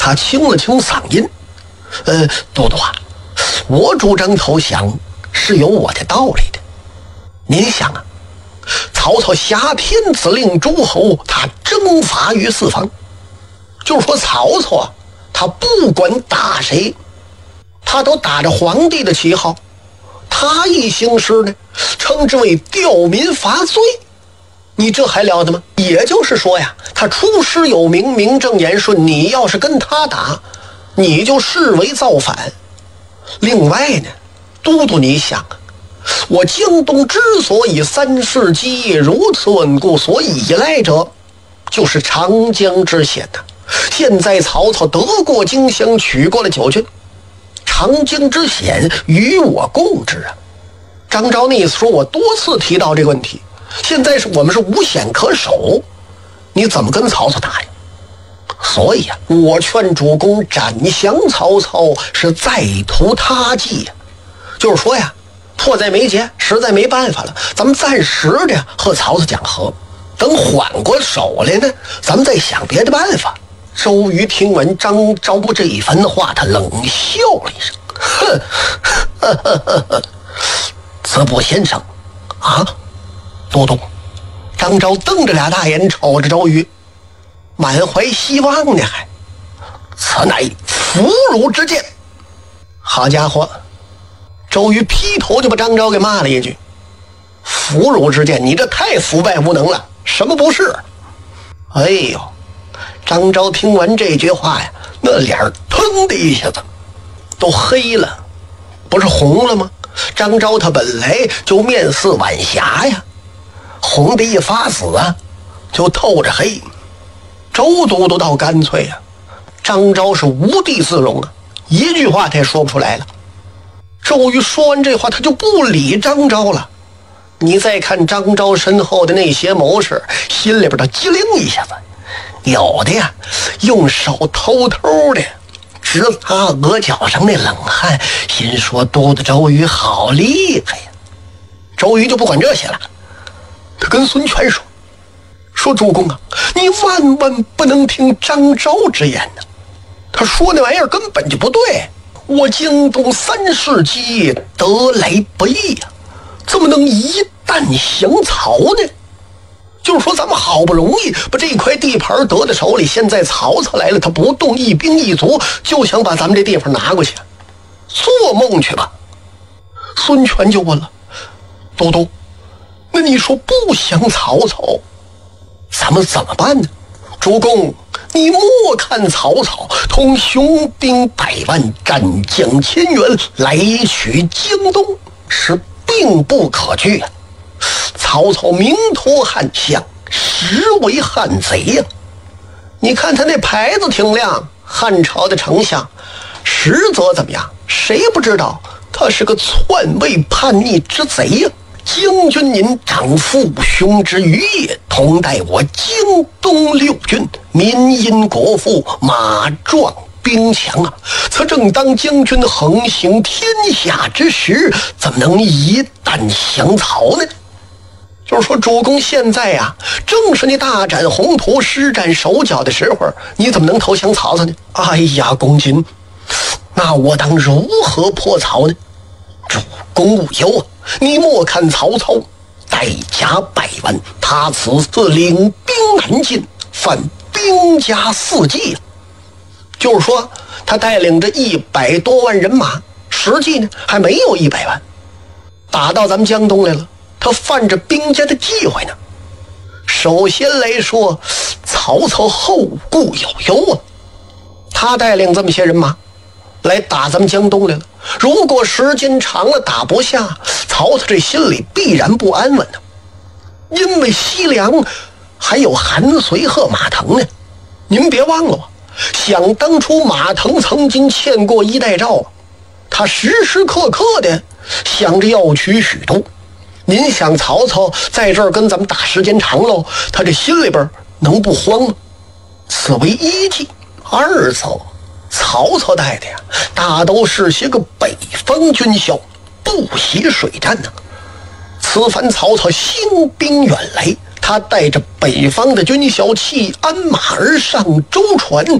他清了清嗓音，都督啊，我主张投降是有我的道理的。您想啊，曹操下天子令诸侯，他征伐于四方，就是说曹操啊，他不管打谁，他都打着皇帝的旗号，他一行事呢，称之为吊民伐罪。你这还了得吗？也就是说呀，他出师有名，名正言顺，你要是跟他打，你就视为造反。另外呢，都督你想啊，我江东之所以3世基业如此稳固，所以依赖者就是长江之险呐。现在曹操得过荆襄，取过了9郡，长江之险与我共之啊。张昭那意思说，我多次提到这个问题，现在我们是无险可守，你怎么跟曹操打呀？所以啊，我劝主公斩降曹操是再图他计呀。就是说呀，迫在眉睫，实在没办法了，咱们暂时的和曹操讲和，等缓过手来呢，咱们再想别的办法。周瑜听闻张昭这一番话，他冷笑了一声，哼，子不先生啊，都督。张昭瞪着俩大眼瞅着周瑜，满怀希望呢，还此乃俘虏之剑。好家伙，周瑜劈头就把张昭给骂了一句，俘虏之剑，你这太腐败无能了，什么不是？哎呦，张昭听完这句话呀，那脸腾的一下子都黑了，不是红了吗？张昭他本来就面似晚霞呀，红的一发紫啊，就透着黑。周都督倒干脆啊，张昭是无地自容啊，一句话他也说不出来了。周瑜说完这话，他就不理张昭了。你再看张昭身后的那些谋士，心里边的机灵一下子，有的呀用手偷偷的直擦额角上那冷汗，心说都督周瑜好厉害呀。周瑜就不管这些了，他跟孙权说主公啊，你万万不能听张昭之言呢，他说那玩意儿根本就不对。我江东3世基业得来不易呀，怎么能一旦降曹呢？就是说咱们好不容易把这块地盘得到手里，现在曹操来了，他不动一兵一卒，就想把咱们这地方拿过去，做梦去吧。孙权就问了，都督，那你说不降曹操，咱们怎么办呢？主公，你莫看曹操同雄兵100万，战将千员，来取江东，是并不可惧啊。曹操名托汉相，实为汉贼呀。你看他那牌子挺亮，汉朝的丞相，实则怎么样？谁不知道他是个篡位叛逆之贼呀。将军您长父兄之余也，同待我江东6郡，民因国富，马壮兵强啊，此正当将军横行天下之时，怎么能一旦降曹呢？就是说主公现在呀，正是你大展宏图，施展手脚的时候，你怎么能投降曹操呢？哎呀，公瑾，那我当如何破曹呢？主公勿忧啊，你莫看曹操带甲100万，他此次领兵南进，犯兵家4纪啊。就是说他带领着100多万人马，实际呢还没有100万，打到咱们江东来了，他犯着兵家的忌讳呢。首先来说，曹操后顾有忧啊，他带领这么些人马来打咱们江东来了，如果时间长了打不下，曹操这心里必然不安稳呢。因为西凉还有韩遂和马腾呢，您别忘了啊，想当初马腾曾经欠过衣带诏，他时时刻刻的想着要取许都。您想曹操在这儿跟咱们打时间长喽，他这心里边能不慌吗？此为一计。二则曹操带的呀，大都是些个北方军校，不习水战呢。此番曹操兴兵远来，他带着北方的军校弃鞍马而上舟船，